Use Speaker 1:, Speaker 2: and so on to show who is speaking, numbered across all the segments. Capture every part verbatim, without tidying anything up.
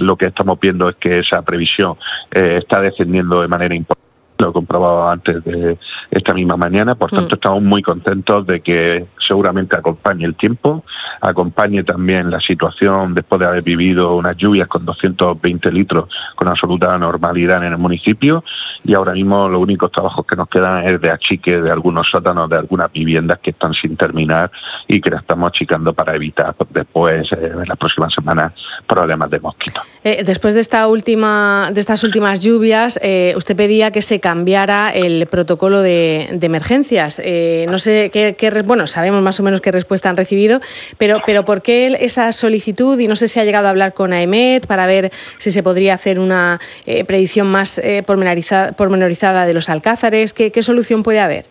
Speaker 1: lo que estamos viendo es que esa previsión eh, está descendiendo de manera importante. Lo he comprobado antes de esta misma mañana, por tanto mm. estamos muy contentos de que seguramente acompañe el tiempo, acompañe también la situación después de haber vivido unas lluvias con doscientos veinte litros con absoluta normalidad en el municipio, y ahora mismo los únicos trabajos que nos quedan es de achique de algunos sótanos de algunas viviendas que están sin terminar y que la estamos achicando para evitar después, eh, en las próximas semanas, problemas de mosquitos.
Speaker 2: Eh, después de esta última, de estas últimas lluvias, eh, usted pedía que se cambiara el protocolo de, de emergencias. Eh, no sé qué, qué, bueno, sabemos más o menos qué respuesta han recibido, pero, pero ¿por qué esa solicitud? Y no sé si ha llegado a hablar con AEMET para ver si se podría hacer una eh, predicción más eh, pormenorizada, pormenorizada de los alcázares. ¿Qué, qué solución puede haber?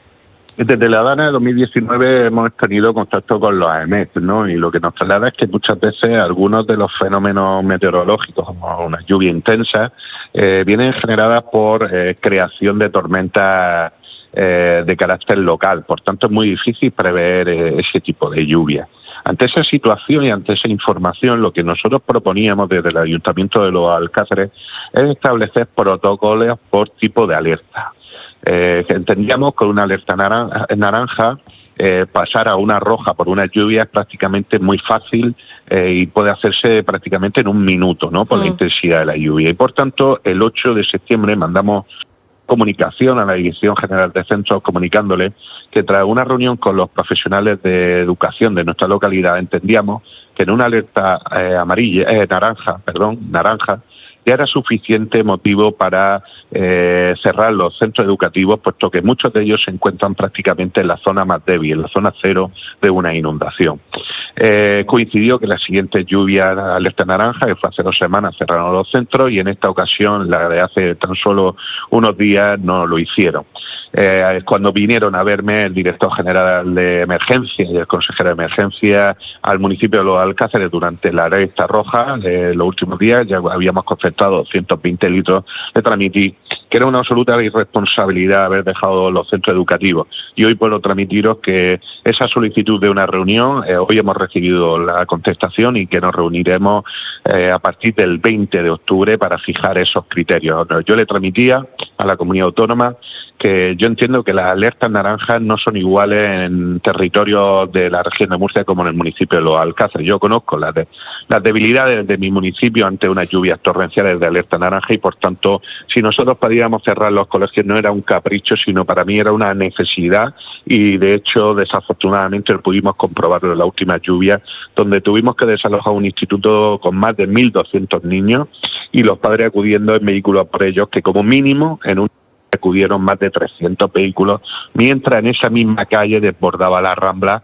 Speaker 1: Desde la DANA de dos mil diecinueve hemos tenido contacto con los AEMET, ¿no? Y lo que nos traslada es que muchas veces algunos de los fenómenos meteorológicos, como una lluvia intensa, eh, vienen generadas por eh, creación de tormentas eh, de carácter local. Por tanto, es muy difícil prever eh, ese tipo de lluvia. Ante esa situación y ante esa información, lo que nosotros proponíamos desde el Ayuntamiento de Los Alcázares es establecer protocolos por tipo de alerta. Eh, entendíamos que una alerta naranja, naranja eh, pasar a una roja por una lluvia es prácticamente muy fácil eh, y puede hacerse prácticamente en un minuto, ¿no? Por mm. la intensidad de la lluvia. Y por tanto, el ocho de septiembre mandamos comunicación a la Dirección General de Centros comunicándole que tras una reunión con los profesionales de educación de nuestra localidad entendíamos que en una alerta eh, amarilla, eh, naranja, perdón, naranja, ya era suficiente motivo para eh, cerrar los centros educativos, puesto que muchos de ellos se encuentran prácticamente en la zona más débil, en la zona cero de una inundación. Eh, coincidió que la siguiente lluvia, alerta naranja, que fue hace dos semanas, cerraron los centros, y en esta ocasión, la de hace tan solo unos días, no lo hicieron. Eh, cuando vinieron a verme el director general de emergencia y el consejero de emergencia al municipio de Los Alcázares durante la alerta roja, eh, los últimos días ya habíamos concentrado doscientos veinte litros, le transmití que era una absoluta irresponsabilidad haber dejado los centros educativos. Y hoy puedo transmitiros que esa solicitud de una reunión, eh, hoy hemos recibido la contestación y que nos reuniremos eh, a partir del veinte de octubre para fijar esos criterios. Yo le transmitía a la comunidad autónoma que yo entiendo que las alertas naranjas no son iguales en territorios de la región de Murcia como en el municipio de Los Alcázares. Yo conozco las, de, las debilidades de mi municipio ante unas lluvias torrenciales de alerta naranja y, por tanto, si nosotros podíamos cerrar los colegios no era un capricho, sino para mí era una necesidad, y de hecho, desafortunadamente, lo pudimos comprobarlo en la última lluvia, donde tuvimos que desalojar un instituto con más de mil doscientos niños y los padres acudiendo en vehículos por ellos, que como mínimo en un acudieron más de trescientos vehículos, mientras en esa misma calle desbordaba la Rambla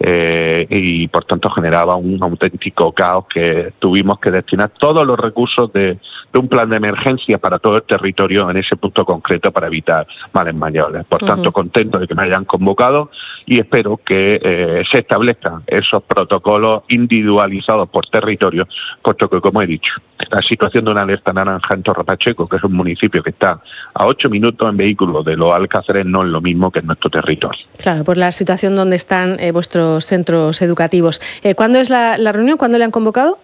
Speaker 1: eh, y por tanto generaba un auténtico caos que tuvimos que destinar todos los recursos de, de un plan de emergencia para todo el territorio en ese punto concreto para evitar males mayores. Por tanto, uh-huh. contento de que me hayan convocado y espero que eh, se establezcan esos protocolos individualizados por territorio, puesto que, como he dicho, la situación de una alerta naranja en Torre Pacheco, que es un municipio que está a ocho minutos en vehículos de Los Alcázares, no es lo mismo que en nuestro territorio.
Speaker 2: Claro, por la situación donde están eh, vuestros centros educativos. Eh, ¿Cuándo es la, la reunión? ¿Cuándo le han convocado?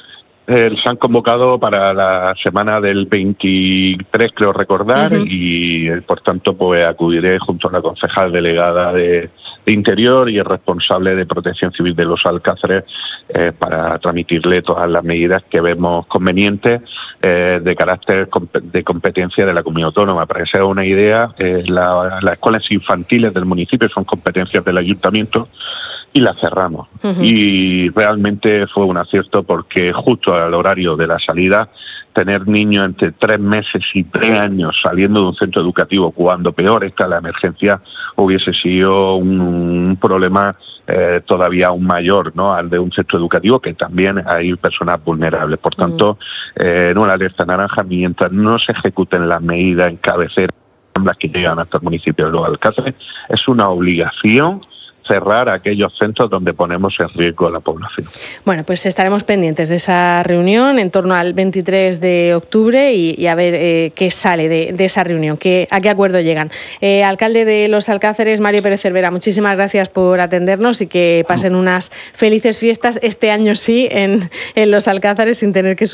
Speaker 1: Eh, se han convocado para la semana del veintitrés, creo recordar, uh-huh. y eh, por tanto pues acudiré junto a la concejal delegada de, de Interior y el responsable de Protección Civil de Los Alcázares eh, para transmitirle todas las medidas que vemos convenientes eh, de carácter comp- de competencia de la comunidad autónoma. Para que se haga una idea, eh, la, las escuelas infantiles del municipio son competencias del ayuntamiento y la cerramos. Uh-huh. Y realmente fue un acierto porque justo al horario de la salida, tener niños entre tres meses y tres años saliendo de un centro educativo cuando peor está la emergencia hubiese sido un, un problema eh, todavía aún mayor, ¿no?, al de un centro educativo, que también hay personas vulnerables. Por tanto, uh-huh. eh, en una alerta naranja, mientras no se ejecuten las medidas en cabecera las que llegan hasta el municipio de Los Alcázares, es una obligación cerrar aquellos centros donde ponemos en riesgo a la población.
Speaker 2: Bueno, pues estaremos pendientes de esa reunión en torno al veintitrés de octubre y, y a ver eh, qué sale de, de esa reunión, qué, a qué acuerdo llegan. Eh, alcalde de Los Alcázares, Mario Pérez Cervera, muchísimas gracias por atendernos y que pasen unas felices fiestas este año sí en, en Los Alcázares sin tener que